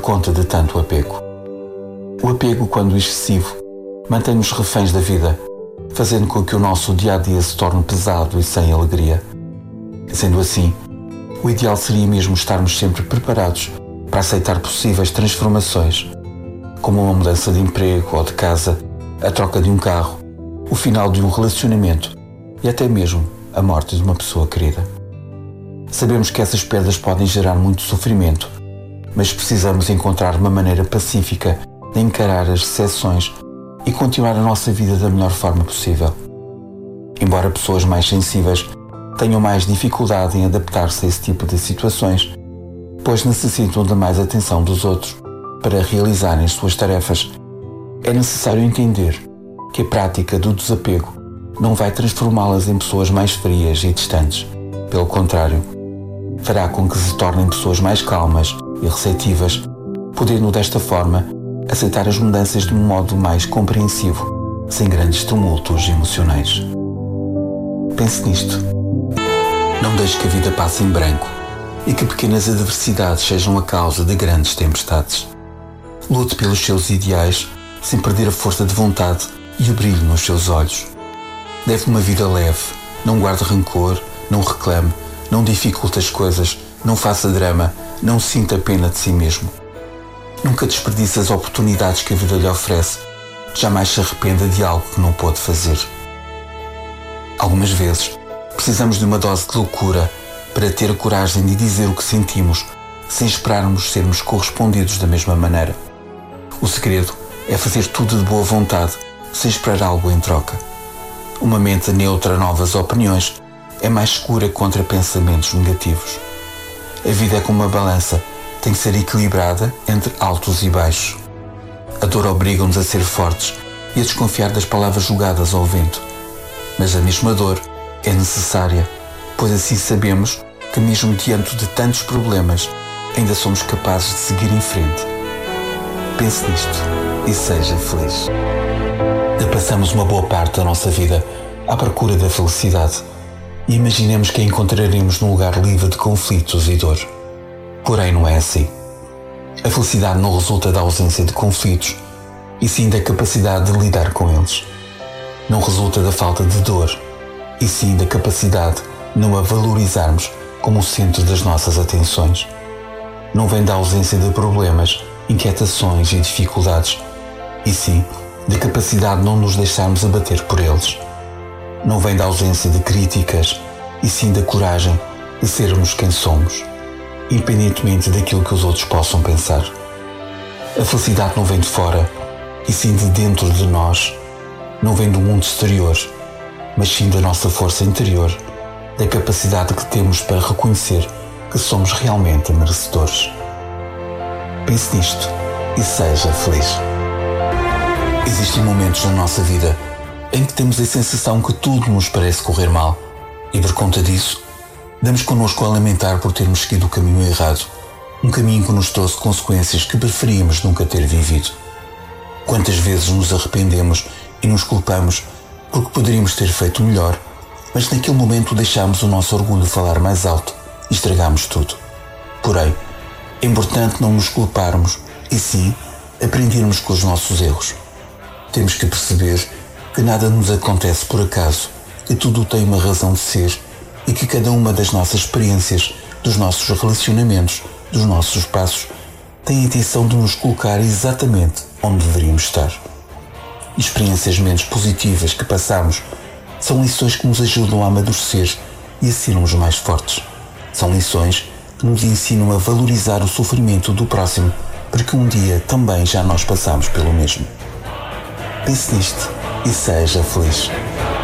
conta de tanto apego. O apego, quando excessivo, mantém-nos reféns da vida, fazendo com que o nosso dia-a-dia se torne pesado e sem alegria. Sendo assim, o ideal seria mesmo estarmos sempre preparados para aceitar possíveis transformações, como uma mudança de emprego ou de casa, a troca de um carro, o final de um relacionamento e até mesmo a morte de uma pessoa querida. Sabemos que essas perdas podem gerar muito sofrimento, mas precisamos encontrar uma maneira pacífica de encarar as decepções e continuar a nossa vida da melhor forma possível. Embora pessoas mais sensíveis tenham mais dificuldade em adaptar-se a esse tipo de situações, pois necessitam de mais atenção dos outros para realizarem as suas tarefas, é necessário entender que a prática do desapego não vai transformá-las em pessoas mais frias e distantes. Pelo contrário, fará com que se tornem pessoas mais calmas e receptivas, podendo desta forma aceitar as mudanças de um modo mais compreensivo, sem grandes tumultos emocionais. Pense nisto. Não deixe que a vida passe em branco e que pequenas adversidades sejam a causa de grandes tempestades. Lute pelos seus ideais sem perder a força de vontade e o brilho nos seus olhos. Leve uma vida leve, não guarde rancor, não reclame, não dificulte as coisas, não faça drama, não sinta pena de si mesmo. Nunca desperdice as oportunidades que a vida lhe oferece, jamais se arrependa de algo que não pôde fazer. Algumas vezes, precisamos de uma dose de loucura para ter a coragem de dizer o que sentimos, sem esperarmos sermos correspondidos da mesma maneira. O segredo é fazer tudo de boa vontade, sem esperar algo em troca. Uma mente neutra a novas opiniões é mais segura contra pensamentos negativos. A vida é como uma balança, tem que ser equilibrada entre altos e baixos. A dor obriga-nos a ser fortes e a desconfiar das palavras jogadas ao vento. Mas a mesma dor é necessária, pois assim sabemos que mesmo diante de tantos problemas, ainda somos capazes de seguir em frente. Pense nisto e seja feliz. Passamos uma boa parte da nossa vida à procura da felicidade e imaginemos que a encontraremos num lugar livre de conflitos e dor. Porém, não é assim. A felicidade não resulta da ausência de conflitos, e sim da capacidade de lidar com eles. Não resulta da falta de dor, e sim da capacidade de não a valorizarmos como o centro das nossas atenções. Não vem da ausência de problemas, inquietações e dificuldades, e sim da capacidade de não nos deixarmos abater por eles. Não vem da ausência de críticas, e sim da coragem de sermos quem somos, independentemente daquilo que os outros possam pensar. A felicidade não vem de fora, e sim de dentro de nós. Não vem do mundo exterior, mas sim da nossa força interior, da capacidade que temos para reconhecer que somos realmente merecedores. Pense nisto e seja feliz. Existem momentos na nossa vida em que temos a sensação que tudo nos parece correr mal e, por conta disso, damos connosco a lamentar por termos seguido o caminho errado, um caminho que nos trouxe consequências que preferíamos nunca ter vivido. Quantas vezes nos arrependemos e nos culpamos porque poderíamos ter feito melhor, mas naquele momento deixámos o nosso orgulho falar mais alto e estragámos tudo. Porém, é importante não nos culparmos e sim aprendermos com os nossos erros. Temos que perceber que nada nos acontece por acaso, que tudo tem uma razão de ser e que cada uma das nossas experiências, dos nossos relacionamentos, dos nossos passos, tem a intenção de nos colocar exatamente onde deveríamos estar. Experiências menos positivas que passamos são lições que nos ajudam a amadurecer e a sermos mais fortes. São lições que nos ensinam a valorizar o sofrimento do próximo, porque um dia também já nós passamos pelo mesmo. Pense nisto e seja feliz.